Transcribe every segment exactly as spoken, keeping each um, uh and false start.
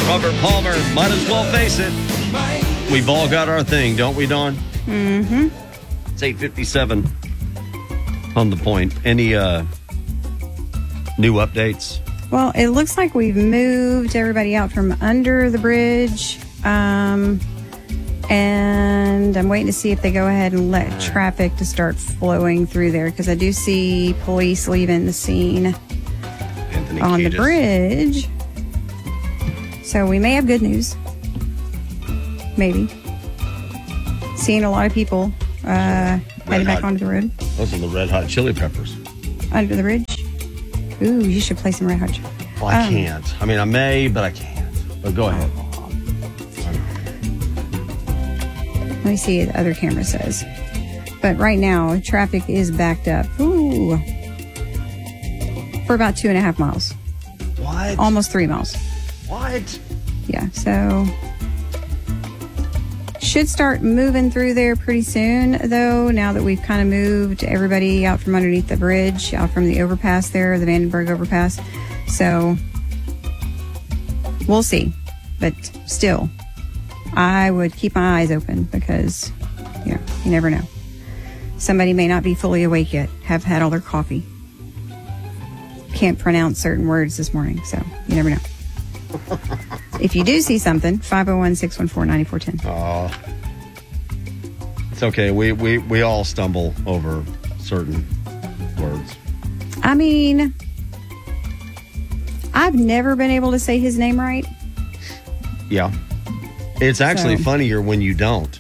Robert Palmer, might as well face it. We've all got our thing, don't we, Dawn? Mm-hmm. It's eight fifty-seven on the point. Any uh, new updates? Well, it looks like we've moved everybody out from under the bridge. Um, and I'm waiting to see if they go ahead and let traffic to start flowing through there, because I do see police leaving the scene Anthony on Kiedis. the bridge. So we may have good news. Maybe. Seeing a lot of people uh, heading back Hot. onto the road. Those are the Red Hot Chili Peppers. Under the bridge. Ooh, you should play some Red Hot. Well, I Um, can't. I mean, I may, but I can't. But go ahead. Let me see what the other camera says. But right now, traffic is backed up. Ooh. For about two and a half miles. What? Almost three miles. What? Yeah, so should start moving through there pretty soon, though, now that we've kind of moved everybody out from underneath the bridge, out from the overpass there, the Vandenberg overpass. So we'll see. But still, I would keep my eyes open because, yeah, you never know. Somebody may not be fully awake yet, have had all their coffee. Can't pronounce certain words this morning, so you never know. If you do see something, five oh one, six one four, nine four one oh. Uh, it's okay. We, we, we all stumble over certain words. I mean, I've never been able to say his name right. Yeah. It's actually So- funnier when you don't.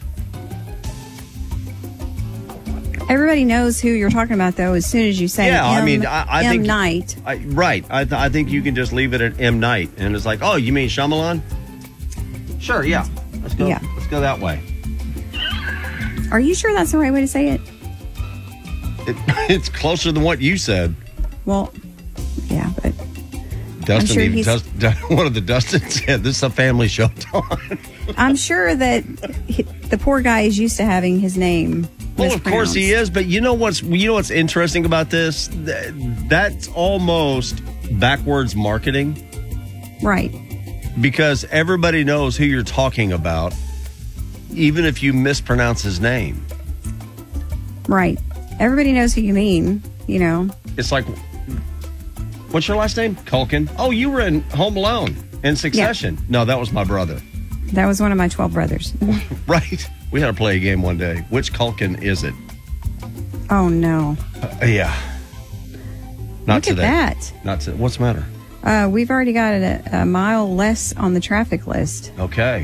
Everybody knows who you're talking about, though, as soon as you say Yeah, M, I mean, I, I M. think Night. I, right. I, th- I think you can just leave it at M. Night, and it's like, oh, you mean Shyamalan? Sure, yeah. Let's go. Yeah. Let's go that way. Are you sure that's the right way to say it? It, it's closer than what you said. Well, yeah, but Dustin, sure even, he's- Dust, one of the Dustin said, "This is a family show." I'm sure that he, the poor guy is used to having his name. Well, of course he is, but you know what's you know what's interesting about this? Th- That's almost backwards marketing, Right. because everybody knows who you're talking about, even if you mispronounce his name. Right. Everybody knows who you mean, you know. It's like, what's your last name? Culkin. Oh, you were in Home Alone in Succession. No, that was my brother. That was one of my twelve brothers. Right. We had to play a game one day. Which Culkin is it? Oh, no. Uh, yeah. Not Look today. at that. Not today. What's the matter? Uh, we've already got a, a mile less on the traffic list. Okay.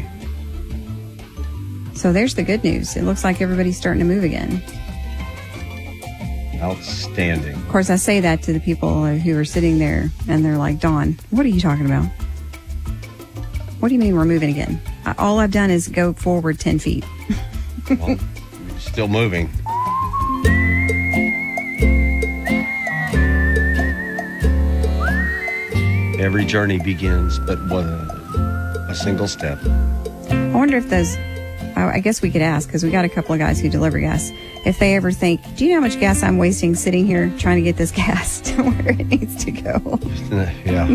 So there's the good news. It looks like everybody's starting to move again. Outstanding. Of course, I say that to the people who are sitting there, and they're like, Dawn, what are you talking about? What do you mean we're moving again? I, all I've done is go forward ten feet. Well, still moving. Every journey begins but one, a single step. I wonder if those, I I guess we could ask, because we got a couple of guys who deliver gas, if they ever think, do you know how much gas I'm wasting sitting here trying to get this gas to where it needs to go? Yeah.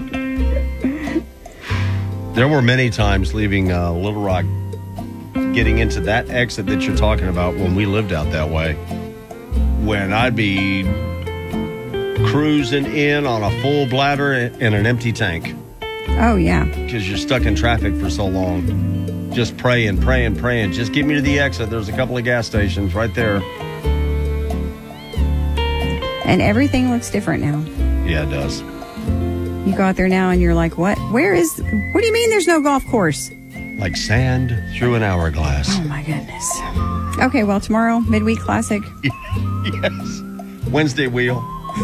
There were many times leaving uh, Little Rock, getting into that exit that you're talking about when we lived out that way, when I'd be cruising in on a full bladder and an empty tank Oh, yeah. because you're stuck in traffic for so long. Just praying, praying, praying. Just get me to the exit. There's a couple of gas stations right there. And everything looks different now. Yeah, it does. You go out there now and you're like, what? Where is, what do you mean there's no golf course? Like sand through an hourglass. Oh, my goodness. Okay, well, tomorrow, midweek classic. Yes. Wednesday wheel.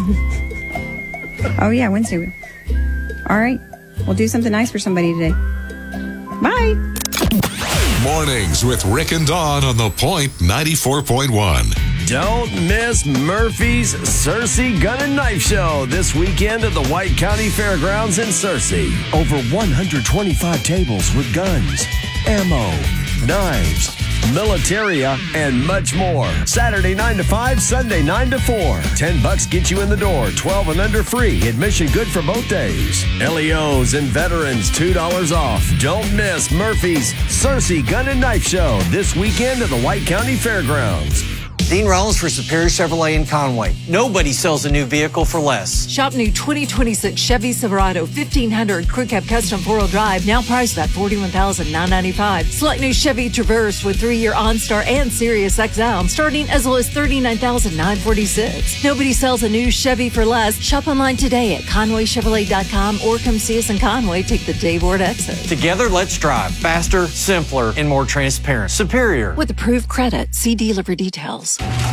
Oh, yeah, Wednesday. wheel. All right. We'll do something nice for somebody today. Bye. Mornings with Rick and Dawn on The Point ninety-four point one. Don't miss Murphy's Searcy Gun and Knife Show this weekend at the White County Fairgrounds in Searcy. Over one hundred twenty-five tables with guns, ammo, knives, Militaria, and much more. Saturday nine to five, Sunday nine to four. ten bucks get you in the door. twelve and under free. Admission good for both days. L E Os and veterans, two dollars off. Don't miss Murphy's Cersei Gun and Knife Show this weekend at the White County Fairgrounds. Dean Rollins for Superior Chevrolet in Conway. Nobody sells a new vehicle for less. Shop new twenty twenty-six Chevy Silverado fifteen hundred Crew Cab Custom four-wheel drive, now priced at forty-one thousand nine hundred ninety-five dollars. Select new Chevy Traverse with three-year OnStar and Sirius X M, starting as low as thirty-nine thousand nine hundred forty-six dollars. Nobody sells a new Chevy for less. Shop online today at Conway Chevrolet dot com or come see us in Conway. Take the Dave Ward exit. Together, let's drive faster, simpler, and more transparent. Superior. With approved credit, see dealer for details.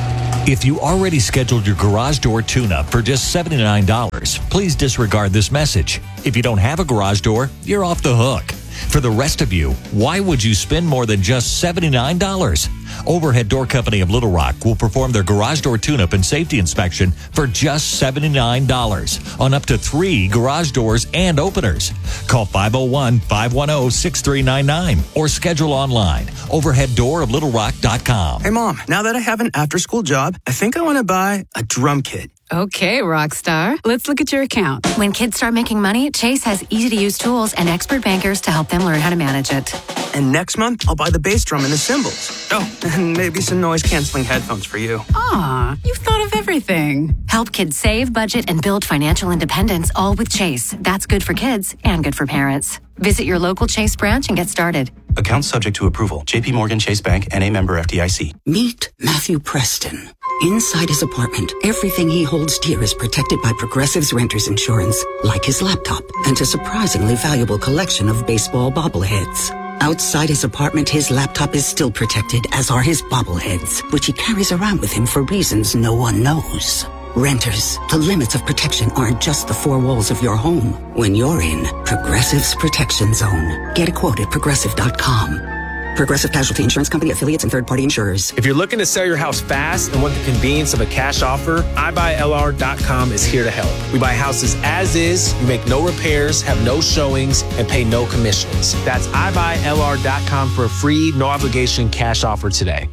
If you already scheduled your garage door tune-up for just seventy-nine dollars, please disregard this message. If you don't have a garage door, you're off the hook. For the rest of you, why would you spend more than just seventy-nine dollars? Overhead Door Company of Little Rock will perform their garage door tune-up and safety inspection for just seventy-nine dollars on up to three garage doors and openers. Call five oh one, five one oh, six three nine nine or schedule online. overhead door of little rock dot com. Hey, Mom, now that I have an after-school job, I think I want to buy a drum kit. Okay, Rockstar. Let's look at your account. When kids start making money, Chase has easy-to-use tools and expert bankers to help them learn how to manage it. And next month, I'll buy the bass drum and the cymbals. Oh, and maybe some noise-canceling headphones for you. Aw, you've thought of everything. Help kids save, budget, and build financial independence, all with Chase. That's good for kids and good for parents. Visit your local Chase branch and get started. Account subject to approval. J P Morgan Chase Bank, N A member F D I C. Meet Matthew Preston. Inside his apartment, everything he holds dear is protected by Progressive's Renter's Insurance, like his laptop and a surprisingly valuable collection of baseball bobbleheads. Outside his apartment, his laptop is still protected, as are his bobbleheads, which he carries around with him for reasons no one knows. Renters, the limits of protection aren't just the four walls of your home. When you're in Progressive's Protection Zone, get a quote at progressive dot com. Progressive Casualty Insurance Company, affiliates, and third-party insurers. If you're looking to sell your house fast and want the convenience of a cash offer, i buy L R dot com is here to help. We buy houses as is, you make no repairs, have no showings, and pay no commissions. That's i buy L R dot com for a free, no-obligation cash offer today.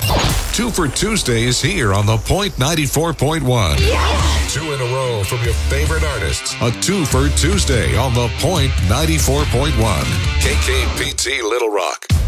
Two for Tuesday is here on The Point ninety-four point one. Yeah! Two in a row from your favorite artists. A two for Tuesday on The Point ninety-four point one. K K P T Little Rock.